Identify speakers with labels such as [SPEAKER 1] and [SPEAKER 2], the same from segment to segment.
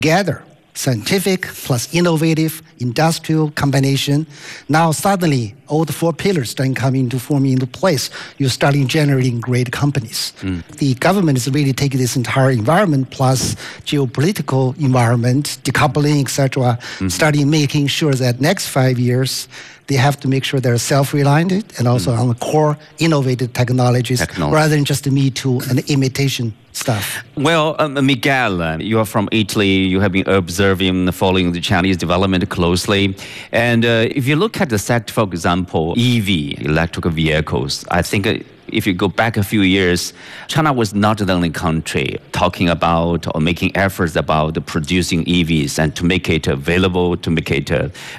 [SPEAKER 1] together. Scientific plus innovative industrial combination. Now suddenly all the four pillars starting forming into place. You're starting generating great companies. The government is really taking this entire environment plus geopolitical environment, decoupling, etc., starting making sure that next 5 years they have to make sure they're self-reliant and also on the core innovative technologies rather than just the me too and the imitation stuff.
[SPEAKER 2] Well, Miguel, you are from Italy. You have been observing, following the Chinese development closely. And if you look at the sector, for example, EV, electric vehicles, I think if you go back a few years, China was not the only country talking about or making efforts about producing EVs and to make it available, to make it,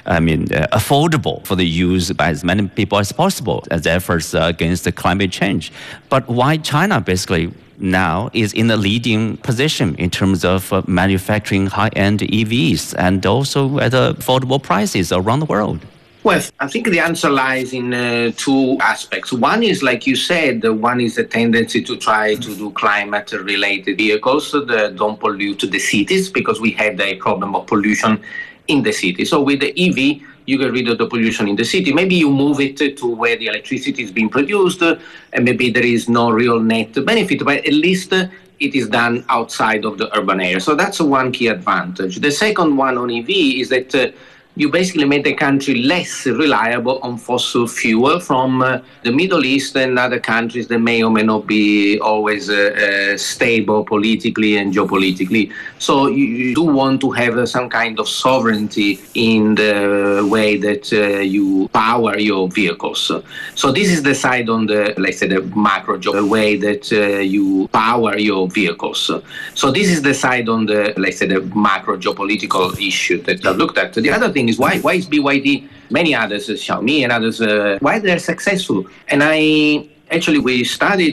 [SPEAKER 2] affordable for the use by as many people as possible as efforts against the climate change. But why China basically now is in a leading position in terms of manufacturing high-end EVs and also at affordable prices around the world?
[SPEAKER 3] Well, I think the answer lies in two aspects. One is, like you said, one is a tendency to try to do climate-related vehicles that don't pollute the cities, because we had a problem of pollution in the city. So with the EV, you get rid of the pollution in the city. Maybe you move it to where the electricity is being produced, and maybe there is no real net benefit, but at least it is done outside of the urban area. So that's one key advantage. The second one on EV is that you basically made the country less reliable on fossil fuel from the Middle East and other countries that may or may not be always stable politically and geopolitically. So you do want to have some kind of sovereignty in the way that you power your vehicles. So this is the side on the, let's say, the macro way that you power your vehicles. So this is the side on the, let's say, the macro geopolitical issue that I've looked at. The other thing is why is BYD, many others, Xiaomi and others, why they're successful. And we studied